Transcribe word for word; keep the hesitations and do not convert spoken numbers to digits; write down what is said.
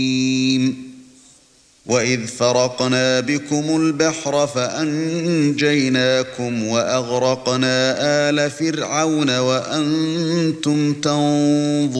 وَإِذْ فَرَقْنَا بِكُمُ الْبَحْرَ فَأَنْجَيْنَاكُمْ وَأَغْرَقْنَا آلَ فِرْعَوْنَ وَأَنْتُمْ تَنظُرُونَ